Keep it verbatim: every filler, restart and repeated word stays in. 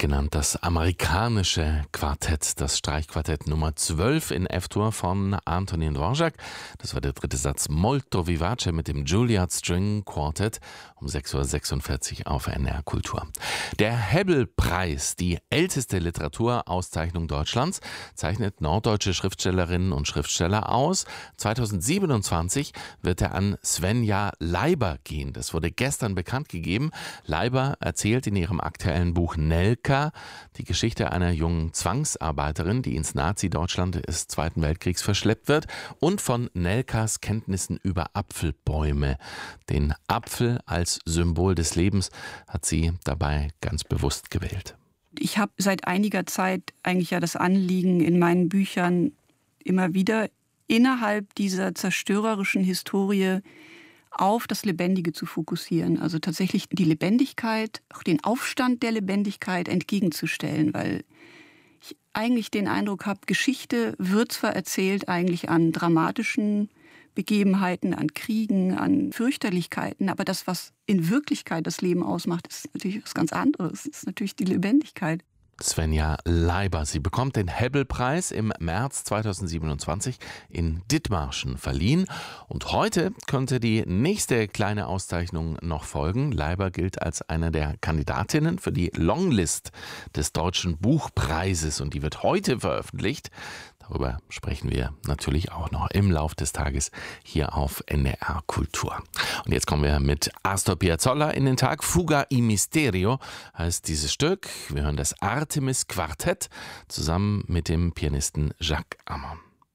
genannt das amerikanische Quartett, das Streichquartett Nummer zwölf in F-Dur von Antonín Dvořák. Das war der dritte Satz Molto Vivace mit dem Juilliard String Quartet um sechs Uhr sechsundvierzig auf N D R Kultur. Der Hebbel-Preis, die älteste Literaturauszeichnung Deutschlands, zeichnet norddeutsche Schriftstellerinnen und Schriftsteller aus. zweitausendsiebenundzwanzig wird er an Svenja Leiber gehen. Das wurde gestern bekannt gegeben. Leiber erzählt in ihrem aktuellen Buch Nelka die Geschichte einer jungen Zwangsarbeiterin, die ins Nazi-Deutschland des Zweiten Weltkriegs verschleppt wird, und von Nelkas Kenntnissen über Apfelbäume. Den Apfel als Symbol des Lebens hat sie dabei ganz bewusst gewählt. Ich habe seit einiger Zeit eigentlich ja das Anliegen in meinen Büchern immer wieder innerhalb dieser zerstörerischen Historie auf das Lebendige zu fokussieren. Also tatsächlich die Lebendigkeit, auch den Aufstand der Lebendigkeit entgegenzustellen, weil ich eigentlich den Eindruck habe, Geschichte wird zwar erzählt eigentlich an dramatischen Begebenheiten, an Kriegen, an Fürchterlichkeiten, aber das, was in Wirklichkeit das Leben ausmacht, ist natürlich was ganz anderes. Das ist natürlich die Lebendigkeit. Svenja Leiber. Sie bekommt den Hebbel-Preis im März zweitausendsiebenundzwanzig in Dithmarschen verliehen. Und heute könnte die nächste kleine Auszeichnung noch folgen. Leiber gilt als eine der Kandidatinnen für die Longlist des Deutschen Buchpreises. Und die wird heute veröffentlicht. Darüber sprechen wir natürlich auch noch im Lauf des Tages hier auf N D R Kultur. Und jetzt kommen wir mit Astor Piazzolla in den Tag. Fuga y Misterio heißt dieses Stück. Wir hören das Artemis Quartett zusammen mit dem Pianisten Jacques Ammon.